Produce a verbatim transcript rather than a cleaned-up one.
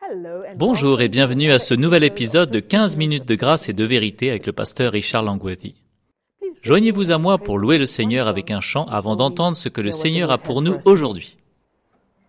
Bonjour et bienvenue à ce nouvel épisode de quinze minutes de grâce et de vérité avec le pasteur Richard Langworthy. Joignez-vous à moi pour louer le Seigneur avec un chant avant d'entendre ce que le Seigneur a pour nous aujourd'hui.